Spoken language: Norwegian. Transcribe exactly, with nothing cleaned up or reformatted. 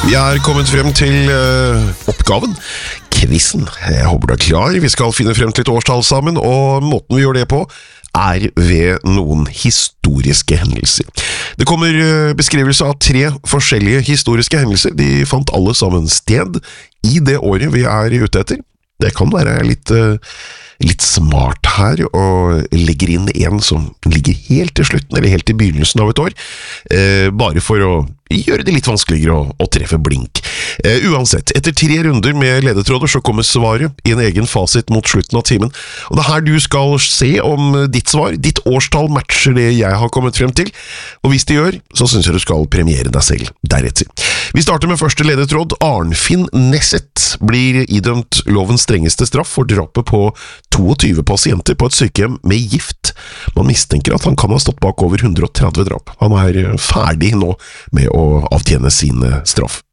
Vi er kommet frem til uh, oppgaven, quizen. Jeg håper du er klar. Vi skal finne frem til et årstall sammen, og måten vi gjør det på er ved noen historiske hendelser. Det kommer uh, beskrivelse av tre forskjellige historiske hendelser. De fant alle sammen sted i det året vi er ute etter. Det kan være litt, uh, litt smart her, og legger inn en som ligger helt til slutten, eller helt til begynnelsen av et år, uh, bare for å gjøre det litt vanskeligere å, å treffe blink. Uh, uansett, etter tre runder med ledetråder så kommer svaret i en egen fasit mot slutten av timen. Og det er her du skal se om ditt svar, ditt årstall matcher det jeg har kommet frem til. Og hvis det gjør, så synes jeg du skal premiere deg selv deretter. Vi starter med første ledetråd. Arnfinn Nesset blir idømt lovens strengeste straff for drapet på tjueto pasienter på et sykehjem med gift. Man mistenker at han kan ha stått bak over hundre og tretti drap. Han er ferdig nå med å avtjene sin straff.